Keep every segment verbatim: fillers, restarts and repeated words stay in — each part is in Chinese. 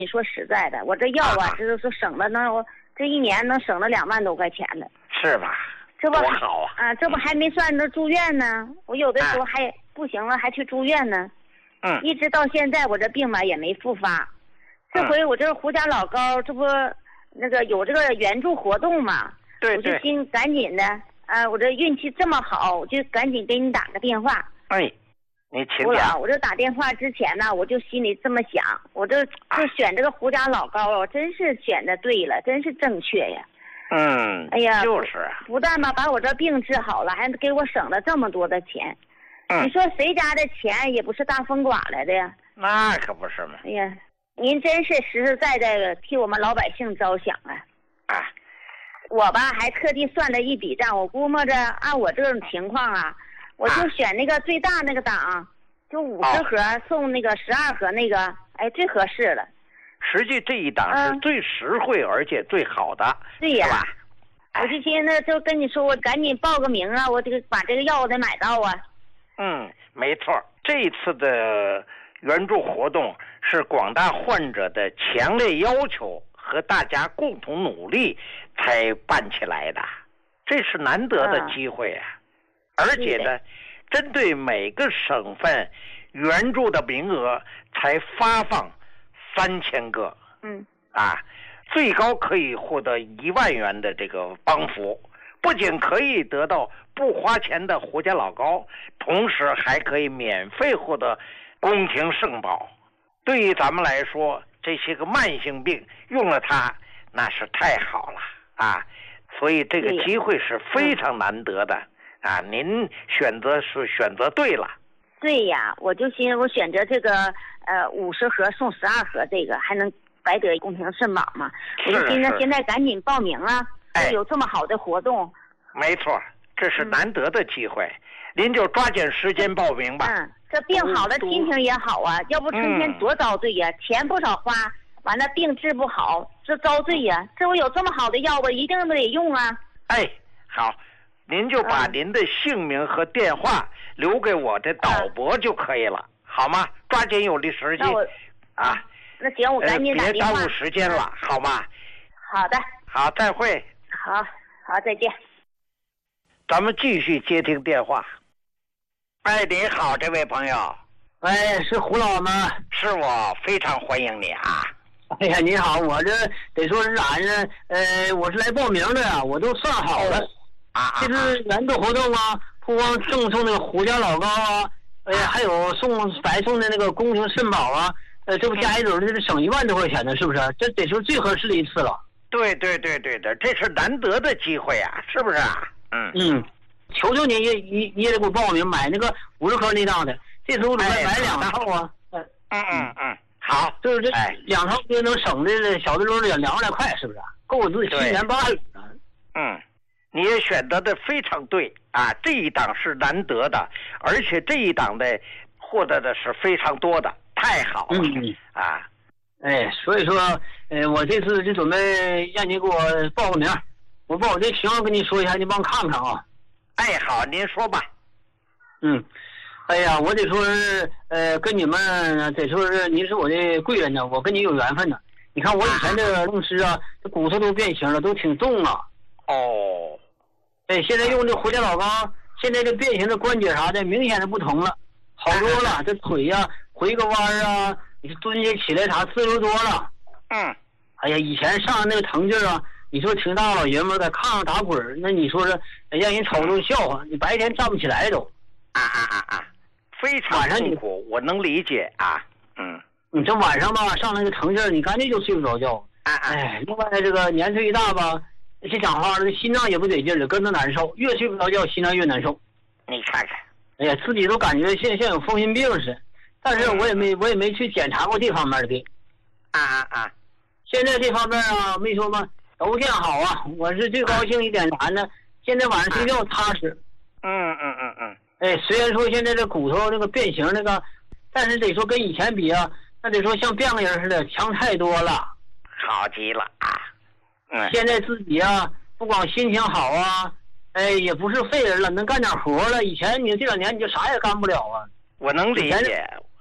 你说实在的，我这药啊， 啊这都是省了能我这一年能省了两万多块钱了。 是吧？ 这不多好啊！ 啊，这不还没算着住院呢，我有的时候还不行了，还去住院呢。 嗯， 一直到现在我这病吧也没复发。这回我这胡家老高，这不那个有这个援助活动嘛？ 对对。 我就心赶紧的啊，我这运气这么好，我就赶紧给你打个电话。 哎，你请我讲。 我这打电话之前呢，我就心里这么想，我这就选这个胡家老高啊，真是选的对了，真是正确呀。 嗯， 哎呀， 就是啊， 不但吧把我这病治好了，还给我省了这么多的钱。 嗯， 你说谁家的钱也不是大风刮来的呀？ 那可不是嘛。 哎呀，您真是实实在在的替我们老百姓着想啊！ 啊， 我吧还特地算了一笔账，我估摸着按我这种情况啊，我就选那个最大那个档，就五十盒送那个十二盒那个，哎，最合适了。 实际这一档是最实惠而且最好的， 对呀、 是吧？ 我就寻思就跟你说，我赶紧报个名啊，我这个把这个药我得买到啊。 嗯，没错，这一次的援助活动是广大患者的强烈要求和大家共同努力才办起来的，这是难得的机会啊！ 嗯、 而且呢，针对每个省份援助的名额才发放三千个， 嗯， 啊，最高可以获得一万元的这个帮扶，不仅可以得到不花钱的胡家老高，同时还可以免费获得宫廷圣宝。对于咱们来说，这些个慢性病用了它，那是太好了啊！所以这个机会是非常难得的啊！您选择是选择对了。 对呀，我就寻思我选择这个呃五十盒送十二盒，这个还能白得宫廷圣宝嘛？我就寻思现在赶紧报名啊！ 哎， 有这么好的活动。 没错，这是难得的机会，嗯、您就抓紧时间报名吧。 嗯，这病好了，心情也好啊。要不春天多遭罪呀、啊嗯，钱不少花，完了病治不好，这遭罪呀、啊。这我有这么好的药，我一定得用啊。 哎，好。您就把您的姓名和电话留给我的导播就可以了，嗯、好吗？抓紧有的时间啊！ 那行，我赶紧打电话。 别耽误时间了，好吗？ 好的。 好，再会。 好，好，再见。 咱们继续接听电话。哎，你好，这位朋友。 哎，是胡老吗？ 是我，非常欢迎你啊！ 哎呀，你好，我这得说是俺呢，呃，我是来报名的呀，我都算好了。哦啊， 这是援助活动啊，不光赠送那个胡家老高啊，哎呀，还有送白送的那个宫廷肾宝啊，呃，这不加一种这是省一万多块钱呢，是不是？这得说最合适的一次了。 对对对对的，这是难得的机会啊，是不是啊？嗯嗯，求求你也也也得给我报名买那个五十颗那档的，这时候准备买两套啊。 嗯嗯嗯，好， 就是这两套就能省的小的时两两万来块，是不是？够我自己七年八里了。 嗯。你也选择的非常对啊！这一档是难得的，而且这一档的获得的是非常多的，太好了、 嗯、 啊！ 哎，所以说，呃，我这次就准备让你给我报个名，我把我这情况跟你说一下，你帮我看看啊。 哎，好，您说吧。 嗯，哎呀，我得说是，呃，跟你们得说是您是我的贵人呢，我跟你有缘分呢。你看我以前这个愣尸啊，这骨头都变形了，都挺重啊。 哦， 哎，现在用这胡家老高，现在这变形的关节啥的明显的不同了，好多了。这腿呀、啊，回个弯啊，你蹲下起来啥自由多了。 嗯， 哎呀，以前上那个疼劲啊，你说挺大老爷们在炕上打滚，那你说是让人瞅都笑话，你白天站不起来都。 啊啊啊啊！非常辛苦，我能理解啊。嗯， 你这晚上吧上那个疼劲，你干脆就睡不着觉。 啊啊！ 哎，另外这个年岁一大吧。这讲话了，心脏也不得劲了，跟着难受，越睡不着觉，心脏越难受。 你看看， 哎呀，自己都感觉像像有风湿病似的，但是我也没我也没去检查过这方面的病。 啊啊啊！ 现在这方面啊，没说嘛，都见好啊。我是最高兴一点啥呢？现在晚上睡觉踏实。 嗯嗯嗯嗯。 哎，虽然说现在这骨头那个变形那个，但是得说跟以前比啊，那得说像变个人似的，强太多了。 好极了啊！嗯， 现在自己啊，不光心情好啊，哎，也不是废人了，能干点活了。以前你这两年你就啥也干不了啊。 我能理解啊。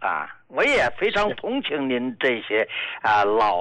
我也非常同情您这些啊、老